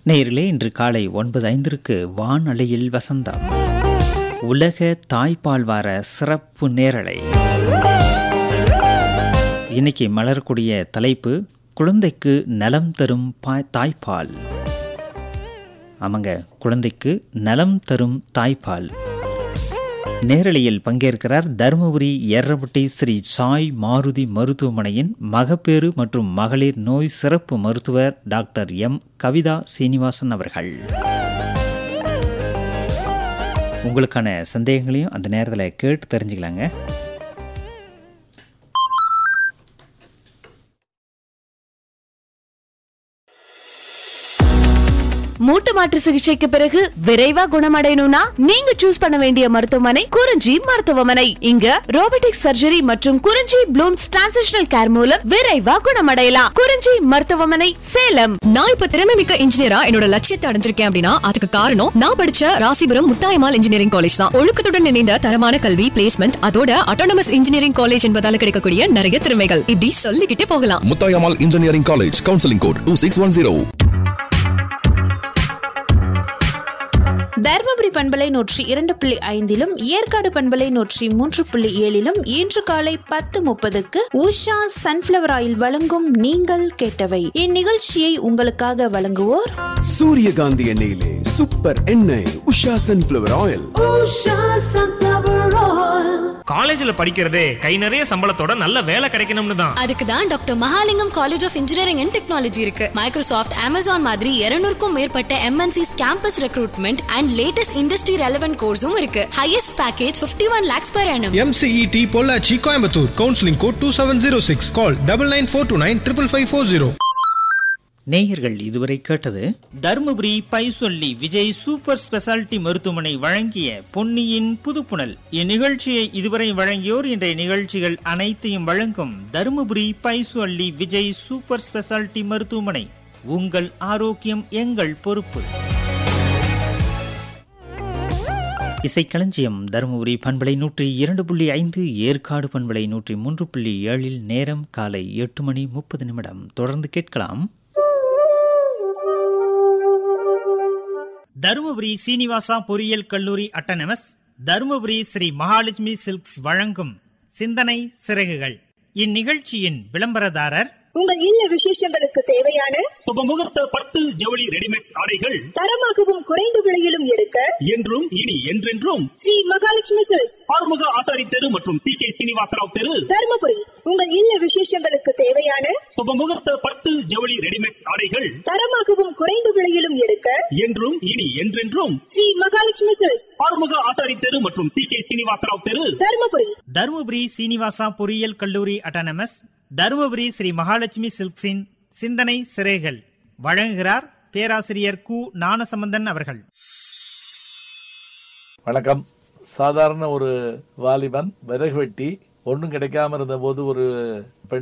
நேயர்களே, இன்று காலை 9:05 வானலையில் வசந்தம் உலக தாய்ப்பால் வார சிறப்பு நேரலை. இன்னைக்கு மலரக்கூடிய தலைப்பு குழந்தைக்கு நலம் தரும் தாய்ப்பால். ஆமாங்க, குழந்தைக்கு நலம் தரும் தாய்ப்பால். நேரலையில் பங்கேற்கிறார் தருமபுரி எர்ரப்பட்டி ஸ்ரீ சாய் மாருதி மருத்துவமனையின் மகப்பேறு மற்றும் மகளிர் நோய் சிறப்பு மருத்துவர் டாக்டர் எம் கவிதா சீனிவாசன் அவர்கள். உங்களுக்கான சந்தேகங்களையும் அந்த நேரத்தில் கேட்டு தெரிஞ்சுக்கலாங்க. மூட்டு மாற்று சிகிச்சைக்கு பிறகு விரைவா குணமடையணும்னா நீங்க சூஸ் பண்ண வேண்டிய மருத்துவமனை குறிஞ்சி மருத்துவமனை. இங்க ரோபோட்டிக் சர்ஜரி மற்றும் குறிஞ்சி ப்ளூம்ஸ் டிரான்சிஷனல் கேர் மூலம் விரைவா குணமடையலாம். குறிஞ்சி மருத்துவமனை, சேலம். நான் இப்ப திறமை மிக்க இன்ஜினியரா என்னோட லட்சியத்தை அடைஞ்சிருக்கேன் அப்படின்னா அதுக்கு காரணம் நான் படிச்ச ராசிபுரம் முத்தாயம்மாள் இன்ஜினியரிங் காலேஜ் தான். ஒழுக்கத்துடன் இணைந்த தரமான கல்வி, பிளேஸ்மெண்ட், அதோட அட்டானமஸ் இன்ஜினியரிங் காலேஜ் என்பதால கிடைக்கக்கூடிய நிறைய திறமைகள் இப்படி சொல்லிக்கிட்டே போகலாம். Muthayammal engineering college, counselling code 2610. Dharmapuri பண்பலை 102.5 ஏற்காடு பண்பலை 103.7 இன்று காலை 10:30 உஷா சன்ஃபிளவர் ஆயில் வழங்கும் நீங்கள் கேட்டவை. இந்நிகழ்ச்சியை உங்களுக்காக வழங்குவோர் சூரியகாந்தி எண்ணெயிலே சூப்பர் எண்ணெய் உஷா சன்ஃபிளவர் ஆயில். காலேஜ்ல படிக்கிறதே கை நிறைய சம்பளத்தோட நல்ல வேலை கிடைக்கணும்னு தான். அதுக்கு தான் doctor Mahalingam college of engineering and technology இருக்கு. மைக்ரோசாஃப்ட், அமேசான் மாதிரி 200க்கும் மேற்பட்ட MNCs campus recruitment and latest industry relevant கோர்ஸும் இருக்கு. Highest package 51 lakhs per annum. MCET Pollachi, Coimbatore. Counselling code 2706. கால் 9942955540. நேயர்கள் இதுவரை கேட்டது தருமபுரி பைசொல்லி விஜய் சூப்பர் ஸ்பெஷாலிட்டி மருத்துவமனை வழங்கிய பொன்னியின் புதுப்புணல். இந்நிகழ்ச்சியை இதுவரை வழங்கியோர் இன்றைய நிகழ்ச்சிகள் அனைத்தையும் வழங்கும் தருமபுரி பைசொல்லி விஜய் சூப்பர் ஸ்பெஷாலிட்டி மருத்துவமனை. உங்கள் ஆரோக்கியம் எங்கள் பொறுப்பு. இசைக்களஞ்சியம் தருமபுரி பண்பலை 102.5, ஏற்காடு பண்பலை 103.7. நேரம் காலை 8:30. தொடர்ந்து கேட்கலாம். தருமபுரி சீனிவாசா பொறியியல் கல்லூரி அட்டானமஸ், தருமபுரி ஸ்ரீ மகாலட்சுமி சில்க்ஸ் வழங்கும் சிந்தனை சிறகுகள். இந்நிகழ்ச்சியின் விளம்பரதாரர் உங்கள் இல்ல விசேஷங்களுக்கு தேவையான சுபமுகூர்த்த பட்டு ஜவுளி ரெடிமேட் ஆடைகள் தரமாகவும் குறைந்த விலையிலும் எடுக்க என்றும் இனி என்றென்றும் ஸ்ரீ மகாலட்சுமி சில்க்ஸ், ஆறுமுக ஆசாரி தெரு மற்றும் CK சீனிவாசராவ் தெரு, தருமபுரி. உங்கள் இல்ல விசேஷங்களுக்கு தேவையான சுபமுகூர்த்த பட்டு ஜவுளி ரெடிமேட் ஆடைகள் தரமாகவும் குறைந்த விலையிலும் எடுக்க என்றும் இனி என்றென்றும் ஸ்ரீ மகாலட்சுமி சில்க்ஸ், ஆறுமுக ஆசாரி தெரு மற்றும் CK சீனிவாசராவ் தெரு, தருமபுரி. தருமபுரி சீனிவாசா பொறியியல் கல்லூரி அட்டானமஸ், தருமபுரி ஸ்ரீ மகாலட்சுமி சில்க்ஸின் சிந்தனை சிறைகள் வழங்குகிறார் பேராசிரியர் கு ஞானசம்பந்தன் அவர்கள். வணக்கம். சாதாரண ஒரு வாலிபன் விறகு வெட்டி ஒன்றும் கிடைக்காம இருந்த போது ஒரு பெண்